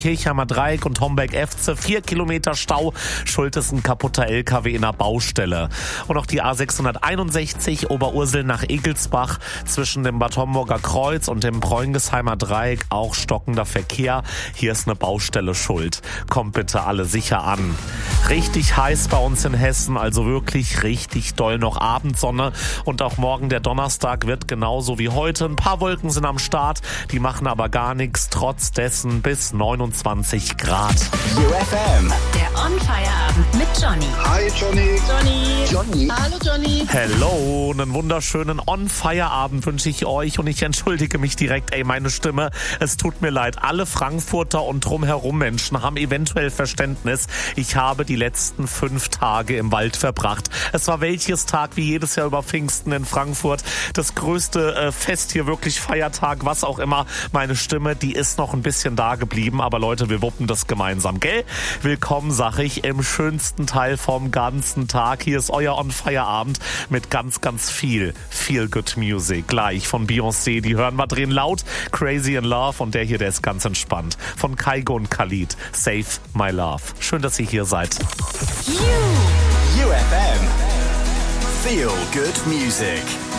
Kirchheimer Dreieck und Homberg-Efze, 4 Kilometer Stau, schuld ist ein kaputter LKW in der Baustelle. Und auch die A661 Oberursel nach Egelsbach zwischen dem Bad Homburger Kreuz und dem Preungesheimer Dreieck, auch stockender Verkehr. Hier ist eine Baustelle schuld. Kommt bitte alle sicher an. Richtig heiß bei uns in Hessen, also wirklich richtig doll, noch Abendsonne. Und auch morgen der Donnerstag wird genauso wie heute. Ein paar Wolken sind am Start, die machen aber gar nichts. Trotz dessen bis 29 Grad. UFM. Der On-Fire-Abend mit Johnny. Hi Johnny. Johnny. Hallo Johnny. Hello, einen wunderschönen On-Fire-Abend wünsche ich euch und ich entschuldige mich direkt, meine Stimme, es tut mir leid. Alle Frankfurter und drumherum Menschen haben eventuell Verständnis. Ich habe die letzten 5 Tage im Wald verbracht. Es war welches Tag wie jedes Jahr über Pfingsten in Frankfurt. Das größte Fest hier, wirklich Feiertag, was auch immer. Meine Stimme, die ist noch ein bisschen da geblieben, aber Leute, wir wuppen das gemeinsam, gell? Willkommen, sag ich, im schönsten Teil vom ganzen Tag. Hier ist euer On-Fire-Abend mit ganz, ganz viel Feel-Good Music. Gleich von Beyoncé, die hören wir drehen laut. Crazy in Love und der hier, der ist ganz entspannt. Von Kaigo und Khalid, Save My Love. Schön, dass ihr hier seid. UFM. Feel Good Music.